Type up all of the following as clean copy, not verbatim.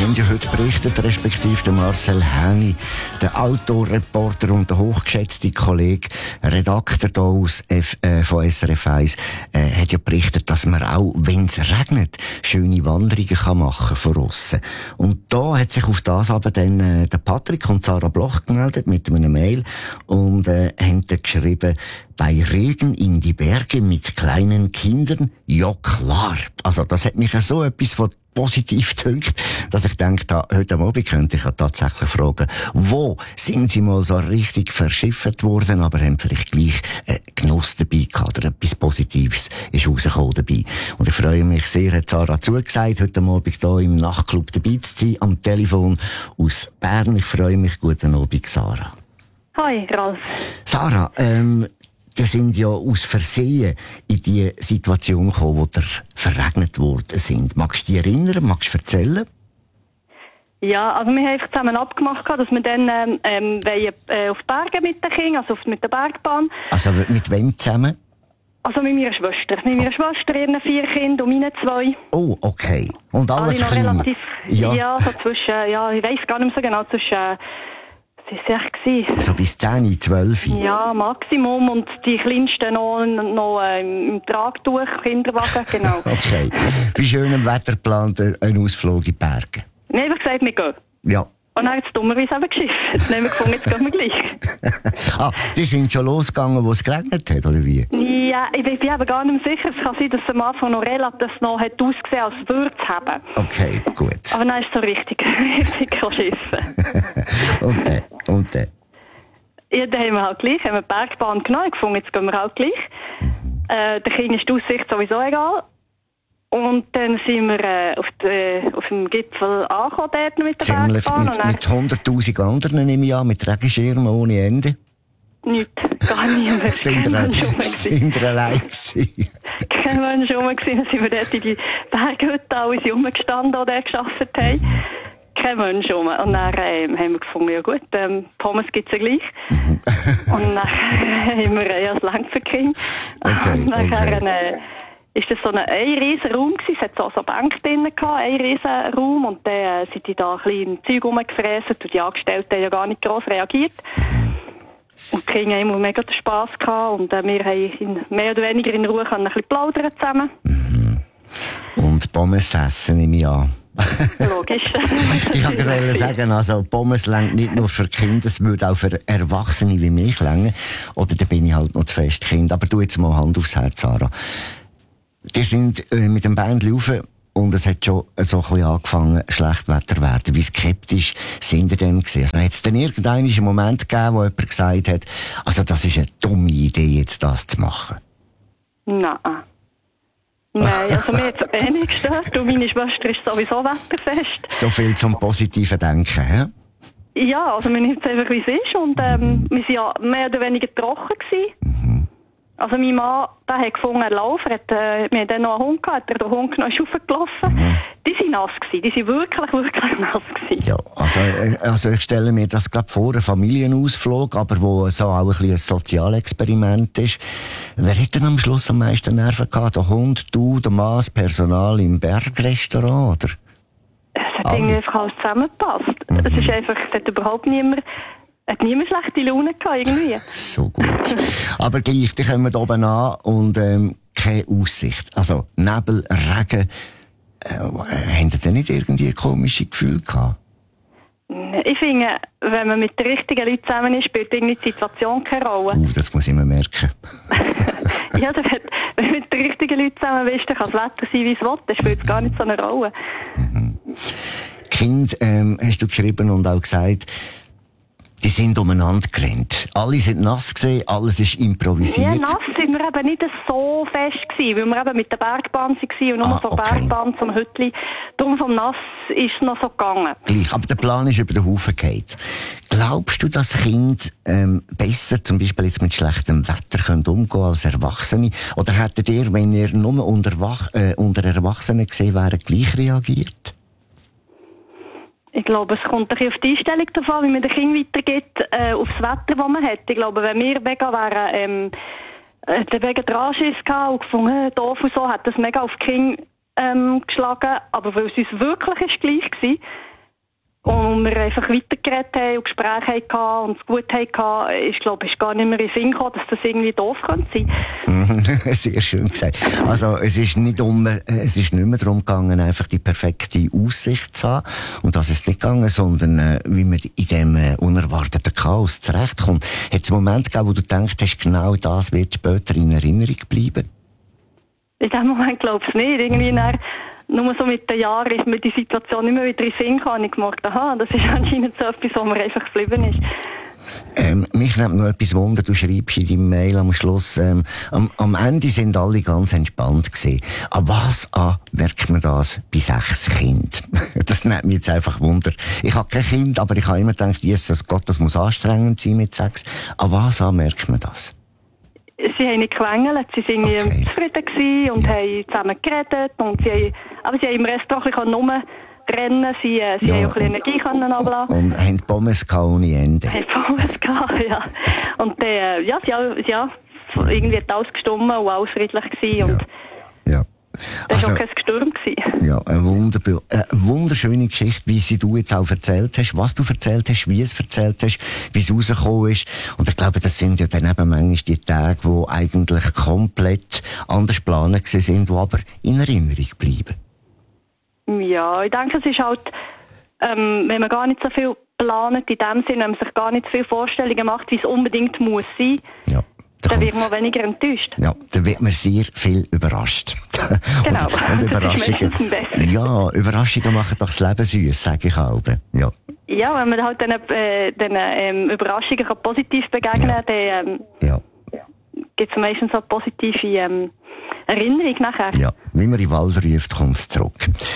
haben ja heute berichtet, respektive der Marcel Häni, der Autoreporter und der hochgeschätzte Kollege, Redakteur da von SRF 1, hat ja berichtet, dass man auch, wenn es regnet, schöne Wanderungen machen kann von aussen. Und da hat sich auf das aber dann der Patrick und Sarah Bloch gemeldet mit einem Mail und haben dann geschrieben, bei Regen in die Berge mit kleinen Kindern? Ja, klar. Also, das hat mich so etwas von positiv gedünkt, dass ich denke, heute Abend könnte ich ja tatsächlich fragen, wo sind Sie mal so richtig verschifft worden, aber haben vielleicht gleich Genuss dabei gehabt oder etwas Positives ist rausgekommen dabei. Und ich freue mich sehr, hat Sarah zugesagt, heute Abend hier im Nachtclub dabei zu sein, am Telefon aus Bern. Ich freue mich. Guten Abend, Sarah. Hi, Ralf. Sarah, wir sind ja aus Versehen in die Situation gekommen, wo wir verregnet worden sind. Magst du dich erinnern? Magst du erzählen? Ja, also wir haben einfach zusammen abgemacht, dass wir dann auf Berge mit den Kindern, also mit der Bergbahn. Also mit wem zusammen? Also mit meiner Schwester. Mit meiner Schwester, ihren 4 Kindern und meinen 2. Oh, okay. Und alles klein? Relativ, ja, so zwischen, ja, ich weiss gar nicht mehr so genau, zwischen... Was war es? So bis 10, 12? Ja, Maximum. Und die Kleinsten noch im Tragtuch, Kinderwagen, genau. Okay. Bei schönem Wetter plant ein Ausflug in die Berge? Wir haben gesagt, wir gehen. Ja. Und dann hat es dummerweise eben geschifft. Jetzt haben wir gefunden, jetzt gehen wir gleich. Die sind schon losgegangen, wo es geregnet hat, oder wie? Ja, ich bin eben gar nicht mehr sicher. Es kann sein, dass es am Anfang noch relativ noch hat ausgesehen, als würde es haben. Okay, gut. Aber dann ist es so richtig schiffen. Und dann? Ja, dann haben wir halt gleich, haben wir die Bergbahn genommen, gefunden, jetzt gehen wir halt gleich. Der Kind ist die Aussicht sowieso egal. Und dann sind wir auf dem Gipfel angekommen dort mit der Bergbahn. Mit 100'000 anderen nehme ich an, mit Regenschirmen ohne Ende? Nicht, gar niemand. Sind wir allein gewesen? Kein Mensch rum gewesen. Dann sind wir dort in die Berghütte alle rumgestanden, die dort gearbeitet haben. Kein Mensch rum. Und dann haben wir gefunden, ja gut, Pommes gibt es ja gleich. Und dann haben wir ja das Längferkind. Okay, und dann ist das so ein riesen Raum gewesen. Es hat so Bänke drinnen gehabt, ein riesen Raum. Und dann sind die da ein bisschen im Zeug rumgefräst und die Angestellten haben ja gar nicht gross reagiert. Und die Kinder haben immer mega Spass gehabt und wir haben mehr oder weniger in Ruhe ein bisschen plaudern zusammen. Und Pommes essen nehme ich an. Logisch. Ich wollte sagen, also Pommes reicht nicht nur für Kinder, es würde auch für Erwachsene wie mich reichen. Oder da bin ich halt noch zu fest Kind. Aber du jetzt mal Hand aufs Herz, Sarah. Die sind mit dem Bändchen rauf und es hat schon so ein bisschen angefangen, schlecht Wetter zu werden. Wie skeptisch sind ihr denn gewesen? Also hat es dann irgendeinen Moment gegeben, wo jemand gesagt hat, also das ist eine dumme Idee, jetzt das zu machen? Nein, also mir hat es nicht gestört und meine Schwester ist sowieso wetterfest. So viel zum positiven Denken, hä? Ja, also man nimmt es einfach, wie es ist und wir waren ja mehr oder weniger trocken gewesen. Also mein Mann, der hat gefunden, er laufen. Wir haben dann noch einen Hund gehabt, hat er den Hund genommen, ist raufgelaufen. Die sind nass gewesen. Die sind wirklich, wirklich nass gewesen. Ja, also ich stelle mir das gerade vor, ein Familienausflug, aber wo so auch ein bisschen ein Sozialexperiment ist. Wer hat denn am Schluss am meisten Nerven gehabt? Der Hund, du, der Mann, das Personal im Bergrestaurant, oder? Es hat irgendwie einfach alles zusammengepasst. Es ist einfach, es hat überhaupt niemand schlechte Laune gehabt, irgendwie. So gut. Aber gleich, die kommen oben an und keine Aussicht. Also Nebel, Regen. Haben Sie denn nicht irgendwie komische Gefühle gehabt? Ich finde, wenn man mit den richtigen Leuten zusammen ist, spielt irgendwie die Situation keine Rolle. Das muss ich mir merken. Ja, wenn du mit den richtigen Leuten zusammen bist, dann kann das Wetter sein, wie es will. Dann spielt es gar nicht so eine Rolle. Kind, hast du geschrieben und auch gesagt, die sind umeinander gerannt. Alle sind nass gewesen, alles ist improvisiert. Ja, nass sind wir eben nicht so fest gewesen, weil wir eben mit der Bergbahn waren und nur von der Bergbahn zum Hütli. Darum vom Nass ist es noch so gegangen. Gleich, aber der Plan ist über den Haufen gefallen. Glaubst du, dass Kinder besser zum Beispiel jetzt mit schlechtem Wetter umgehen können als Erwachsene? Oder hättet ihr, wenn ihr nur unter Erwachsenen gesehen wäret, gleich reagiert? Ich glaube, es kommt ein bisschen auf die Einstellung davon, wie man den Kindern weitergeht, aufs Wetter, das man hat. Ich glaube, wenn wir mega wären, der mega Dranschiss gehabt und gefunden, doof und so, hat das mega auf die Kinder geschlagen. Aber weil es uns wirklich ist gleich gewesen, Und wir einfach weitergeredet haben und Gespräche hatten und es gut hatten, ist gar nicht mehr in den Sinn gekommen, dass das irgendwie doof könnte sein. Sehr schön gesagt. Also, es ist nicht mehr darum gegangen, einfach die perfekte Aussicht zu haben. Und das ist nicht gegangen, sondern, wie man in dem unerwarteten Chaos zurechtkommt. Hat es einen Moment gegeben, wo du gedacht hast, genau das wird später in Erinnerung bleiben? In dem Moment glaube ich nicht. Irgendwie nur so mit den Jahren ist mir die Situation immer wieder in den Sinn gekommen. Ich gemerkt, aha, das ist anscheinend so etwas, wo mir einfach geblieben ist. Mich nimmt noch etwas Wunder. Du schreibst in deinem Mail am Schluss, am Ende sind alle ganz entspannt gewesen. An was merkt man das bei 6 Kindern? Das nimmt mich jetzt einfach Wunder. Ich habe kein Kind, aber ich habe immer gedacht, Jesus Gott, das muss anstrengend sein mit 6. An was merkt man das? Sie haben nicht gewängelt, sie waren zufrieden gewesen und haben zusammen geredet und sie haben im Restaurant ein bisschen rumrennen, sie haben auch ein bisschen Energie können ablassen. Und haben Pommes ohne Ende. Haben Pommes gehabt, ja. Und irgendwie hat alles gestimmt und alles friedlich gewesen und es war auch kein Gesturm gewesen. Ja, eine wunderschöne Geschichte, wie sie du jetzt auch erzählt hast, was du erzählt hast, wie es erzählt hast, wie es rausgekommen ist. Und ich glaube, das sind ja dann eben manchmal die Tage, die eigentlich komplett anders geplant sind, die aber in Erinnerung bleiben. Ja, ich denke, es ist halt, wenn man gar nicht so viel plant, in dem Sinne, wenn man sich gar nicht so viele Vorstellungen macht, wie es unbedingt muss sein. Ja. Dann wird man weniger enttäuscht. Ja, dann wird man sehr viel überrascht. Genau. und Überraschungen. Überraschungen machen doch das Leben süß, sage ich auch. Ja. Ja, wenn man halt den Überraschungen positiv begegnen kann, dann gibt es meistens auch positive Erinnerung nachher. Ja, wie man in den Wald ruft, kommt es zurück.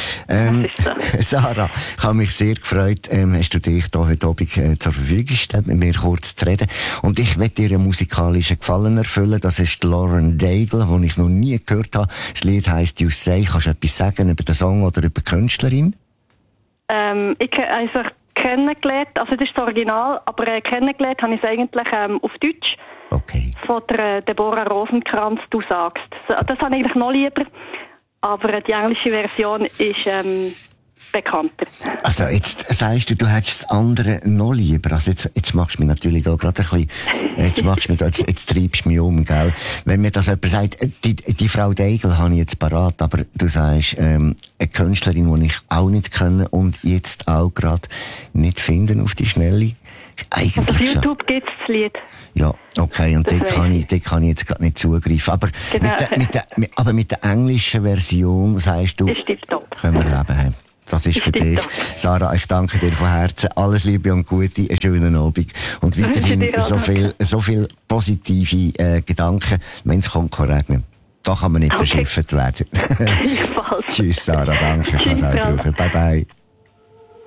Sarah, ich habe mich sehr gefreut, hast du dich hier heute Abend zur Verfügung gestellt, mit mir kurz zu reden. Und ich werde dir einen musikalischen Gefallen erfüllen. Das ist Lauren Daigle, den ich noch nie gehört habe. Das Lied heisst «You Say». Kannst du etwas sagen über den Song oder über die Künstlerin? Ich habe einfach kennengelernt, also das ist das Original, aber kennengelernt habe ich es eigentlich auf Deutsch. Okay. Von der Deborah Rosenkranz, «Du sagst». Das habe ich eigentlich noch lieber, aber die englische Version ist bekannter. Also jetzt sagst du hättest das andere noch lieber. Also jetzt machst du mich natürlich da gerade ein bisschen, jetzt treibst du mich um, gell? Wenn mir das jemand sagt, die Frau Daigle habe ich jetzt parat, aber du sagst, eine Künstlerin, die ich auch nicht kenne und jetzt auch gerade nicht finden auf die Schnelle. Eigentlich auf YouTube gibt es das Lied. Ja, okay, und dort kann ich jetzt gerade nicht zugreifen. Aber, genau. mit der englischen Version, sagst du, können wir leben haben. Das ist für dich. Sarah, ich danke dir von Herzen. Alles Liebe und Gute, einen schönen Abend. Und weiterhin so viel positive Gedanken, wenn es kommt, regnen. Da kann man nicht verschifft werden. Tschüss, Sarah, danke. Ich kann es auch brauchen. Bye, bye.